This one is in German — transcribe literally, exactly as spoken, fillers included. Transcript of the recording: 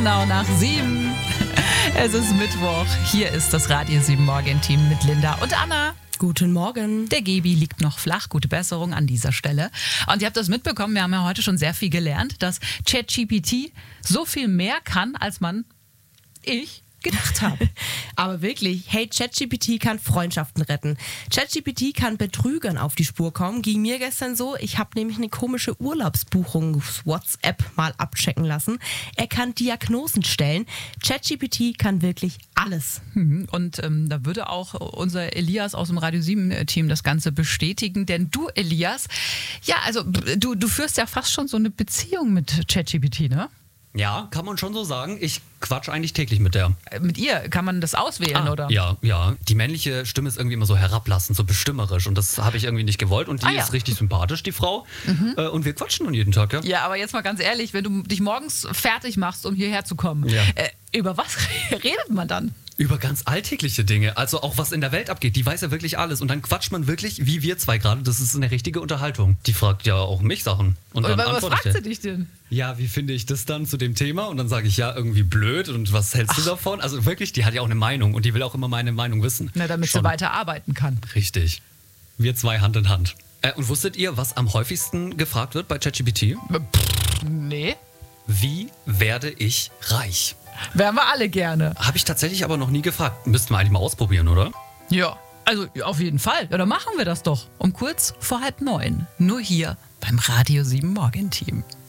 genau nach sieben. Es ist Mittwoch. Hier ist das Radio sieben Morgen-Team mit Linda und Anna. Guten Morgen. Der Gebi liegt noch flach. Gute Besserung an dieser Stelle. Und ihr habt das mitbekommen, wir haben ja heute schon sehr viel gelernt, dass ChatGPT so viel mehr kann, als man, ich, gedacht habe. Aber wirklich, hey, ChatGPT kann Freundschaften retten. ChatGPT kann Betrügern auf die Spur kommen. Ging mir gestern so. Ich habe nämlich eine komische Urlaubsbuchung auf WhatsApp mal abchecken lassen. Er kann Diagnosen stellen. ChatGPT kann wirklich alles. Und ähm, da würde auch unser Elias aus dem Radio sieben Team das Ganze bestätigen. Denn du, Elias, ja, also du, du führst ja fast schon so eine Beziehung mit ChatGPT, ne? Ja, kann man schon so sagen. Ich quatsch eigentlich täglich mit der. Mit ihr kann man das auswählen, Ah, oder? Ja, ja. Die männliche Stimme ist irgendwie immer so herablassend, so bestimmerisch. Und das habe ich irgendwie nicht gewollt. Und die Ah, ja. ist richtig sympathisch, die Frau. Mhm. Äh, und wir quatschen dann jeden Tag, ja? Ja, aber jetzt mal ganz ehrlich, wenn du dich morgens fertig machst, um hierher zu kommen, Ja. äh, über was redet man dann? Über ganz alltägliche Dinge. Also auch was in der Welt abgeht. Die weiß ja wirklich alles. Und dann quatscht man wirklich, wie wir zwei gerade. Das ist eine richtige Unterhaltung. Die fragt ja auch mich Sachen. Und dann Oder was antworte ich fragt dir. sie dich denn? Ja, wie finde ich das dann zu dem Thema? Und dann sage ich, ja, irgendwie blöd. Und was hältst du davon? Also wirklich, die hat ja auch eine Meinung. Und die will auch immer meine Meinung wissen. Na, damit Schon. sie weiter arbeiten kann. Richtig. Wir zwei Hand in Hand. Äh, und wusstet ihr, was am häufigsten gefragt wird bei ChatGPT? Pff, nee. Wie werde ich reich? Wären wir alle gerne. Habe ich tatsächlich aber noch nie gefragt. Müssten wir eigentlich mal ausprobieren, oder? Ja, also auf jeden Fall. Ja, dann machen wir das doch. Um kurz vor halb neun. Nur hier beim Radio sieben Morgen-Team.